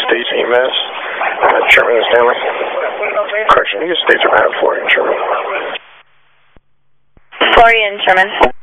States EMS. Sherman and Stanley. Correction, you states are bad, Florida and Sherman. Florida and Sherman.